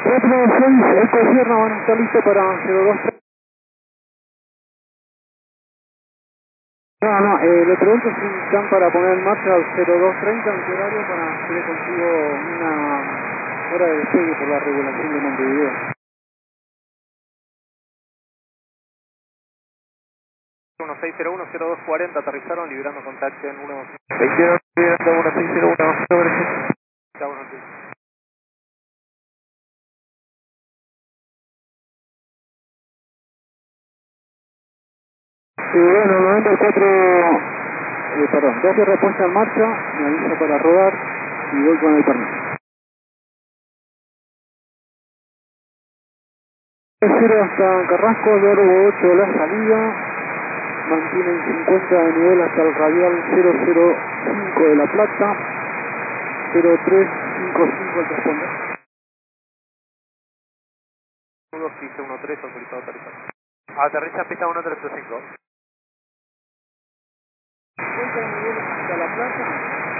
4-6, Eco Sierra van a estar listos para 0230. No, le pregunto si están para poner en marcha al 0230 en qué horario para hacer contigo una hora de despegue por la regulación de Montevideo. 1601-0240, aterrizaron, liberando contacto en 1... 22, liberando 1601, sobre Chao, buenos días. Bueno, 94, perdón, 12 respuesta en marcha, me avisa para rodar y voy con el permiso. 0 hasta Carrasco, Verbo 8 la salida, mantienen 50 de nivel hasta el radial 005 de La Plata, 0355 el transponder. 213, autorizado aterrizar. Aterriza en pista 1335. 50 de nivel hasta La Plata.